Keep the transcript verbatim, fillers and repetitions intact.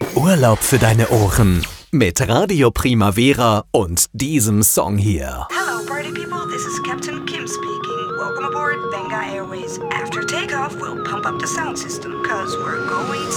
Urlaub für deine Ohren mit Radio Primavera und diesem Song hier. Hello party people, this is Captain Kim speaking. Welcome aboard Benga Airways. After takeoff, we'll pump up the sound system, cause we're going